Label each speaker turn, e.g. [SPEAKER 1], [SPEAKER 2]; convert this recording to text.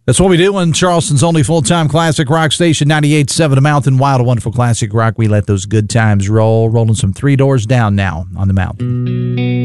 [SPEAKER 1] That's what we do on Charleston's only full-time classic rock station, 98.7 A Mountain Wild, a wonderful classic rock. We let those good times roll. Rolling some Three Doors Down now on the Mountain.